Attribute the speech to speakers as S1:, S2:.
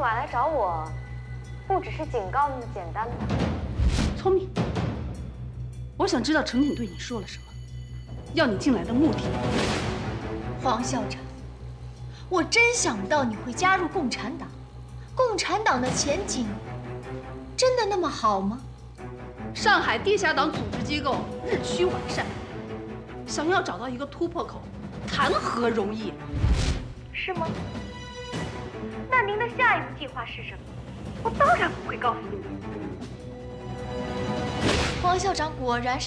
S1: 晚来找我，不只是警告那么简单吧？
S2: 聪明。我想知道程挺对你说了什么，要你进来的目的。
S3: 黄校长，我真想不到你会加入共产党。共产党的前景真的那么好吗？
S2: 上海地下党组织机构日趋完善，想要找到一个突破口，谈何容易？
S1: 是吗？那您的下一步计划是什么？我当然不会告诉你。
S3: 黄校长果然是。